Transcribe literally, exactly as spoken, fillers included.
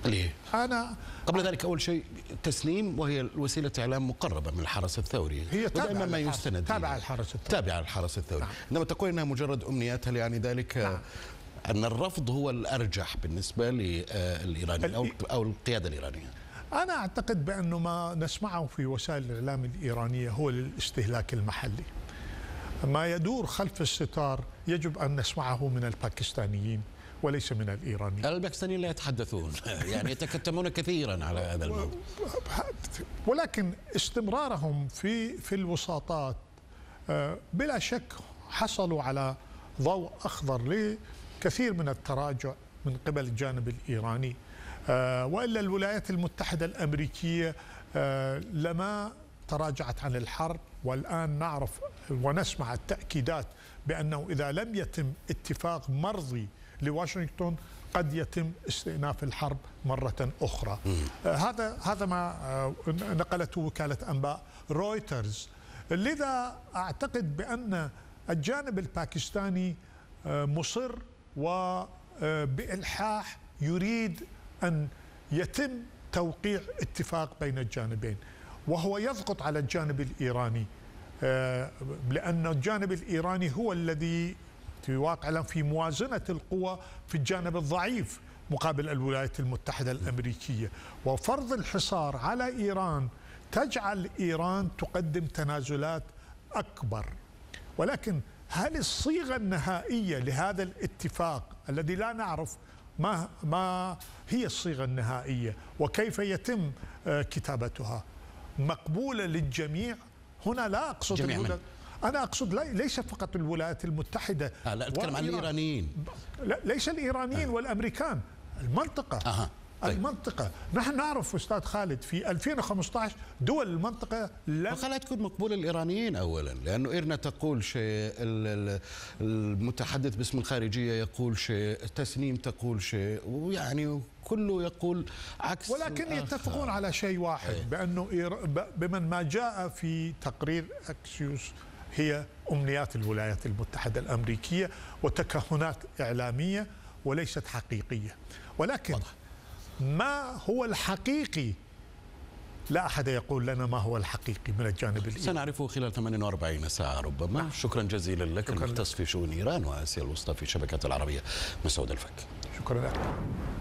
ليه؟ أنا قبل ذلك أول شيء تسنيم، وهي وسيلة إعلام مقربة من الحرس الثوري، هي تابعة ما يستند تابعة الحرس الثوري تابعة الحرس الثوري. نعم. عندما تقول أنها مجرد أمنيات، هل يعني ذلك نعم. أن الرفض هو الأرجح بالنسبة للإيراني أو أو القيادة الإيرانية؟ أنا أعتقد بأنه ما نسمعه في وسائل الإعلام الإيرانية هو للاستهلاك المحلي. ما يدور خلف الستار يجب أن نسمعه من الباكستانيين وليس من الإيرانيين. الباكستانيين لا يتحدثون يعني يتكتمون كثيرا على هذا الموضوع، ولكن استمرارهم في في الوساطات بلا شك حصلوا على ضوء أخضر لكثير من التراجع من قبل الجانب الإيراني، وإلا الولايات المتحدة الأمريكية لما تراجعت عن الحرب. والآن نعرف ونسمع التأكيدات بأنه إذا لم يتم اتفاق مرضي لواشنطن قد يتم استئناف الحرب مرة أخرى. هذا هذا ما نقلته وكالة أنباء رويترز. لذا أعتقد بأن الجانب الباكستاني مصر وبإلحاح يريد أن يتم توقيع اتفاق بين الجانبين، وهو يضغط على الجانب الإيراني لأن الجانب الإيراني هو الذي في واقع في موازنة القوى في الجانب الضعيف مقابل الولايات المتحدة الأمريكية. وفرض الحصار على إيران تجعل إيران تقدم تنازلات أكبر. ولكن هل الصيغة النهائية لهذا الاتفاق الذي لا نعرف ما ما هي الصيغة النهائية وكيف يتم كتابتها مقبولة للجميع؟ هنا لا أقصد الولايات، أنا أقصد ليس فقط الولايات المتحدة، آه لا أتكلم عن الإيرانيين، لا ليس الإيرانيين آه. والأمريكان، المنطقة. آه. طيب. المنطقة نحن نعرف أستاذ خالد في ألفين وخمسة عشر دول المنطقة لم خلها تكون مقبولة للإيرانيين أولا، لأنه إيرنا تقول شيء، المتحدث باسم الخارجية يقول شيء، تسنيم تقول شيء، ويعني كله يقول عكس. ولكن يتفقون على شيء واحد، بأنه بمن ما جاء في تقرير أكسيوس هي أمنيات الولايات المتحدة الأمريكية وتكهنات إعلامية وليست حقيقية. ولكن واضح. ما هو الحقيقي لا أحد يقول لنا ما هو الحقيقي من الجانب الإيراني. سنعرفه خلال ثمانية وأربعين ساعة ربما. نعم. شكرا جزيلا لك، المختص في شؤون إيران وآسيا الوسطى في شبكة العربية مسعود الفك. شكرا لك.